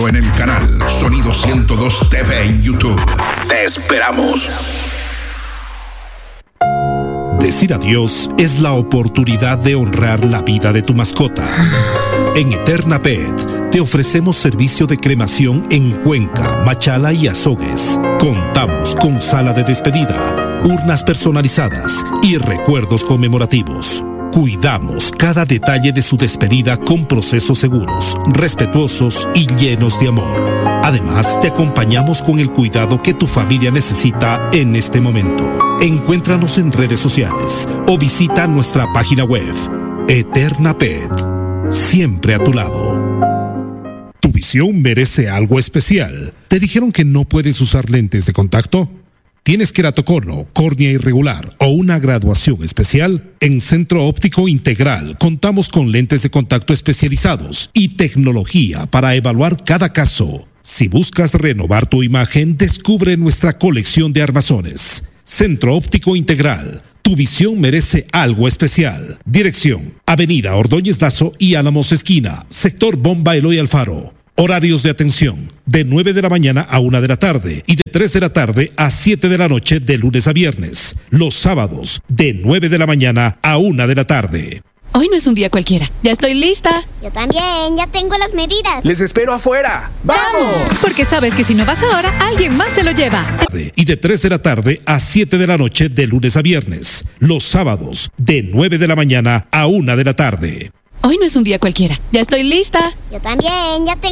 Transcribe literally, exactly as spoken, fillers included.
Síguelo en el canal Sonido ciento dos T V en YouTube. Te esperamos. Decir adiós es la oportunidad de honrar la vida de tu mascota. En Eterna Pet te ofrecemos servicio de cremación en Cuenca, Machala y Azogues. Contamos con sala de despedida, urnas personalizadas y recuerdos conmemorativos. Cuidamos cada detalle de su despedida con procesos seguros, respetuosos y llenos de amor. Además, te acompañamos con el cuidado que tu familia necesita en este momento. Encuéntranos en redes sociales o visita nuestra página web. Eterna Pet, siempre a tu lado. ¿Tu visión merece algo especial? ¿Te dijeron que no puedes usar lentes de contacto? ¿Tienes queratocono, córnea irregular o una graduación especial? En Centro Óptico Integral contamos con lentes de contacto especializados y tecnología para evaluar cada caso. Si buscas renovar tu imagen, descubre nuestra colección de armazones. Centro Óptico Integral. Tu visión merece algo especial. Dirección: Avenida Ordóñez Lazo y Álamos Esquina, sector Bomba Eloy Alfaro. Horarios de atención: de nueve de la mañana a una de la tarde y de tres de la tarde a siete de la noche de lunes a viernes. Los sábados, de nueve de la mañana a una de la tarde. Hoy no es un día cualquiera. Ya estoy lista. Yo también, ya tengo las medidas. Les espero afuera. ¡Vamos! Porque sabes que si no vas ahora, alguien más se lo lleva. Y de tres de la tarde a siete de la noche de lunes a viernes. Los sábados, de nueve de la mañana a una de la tarde. Hoy no es un día cualquiera. Ya estoy lista. Yo también, ya tengo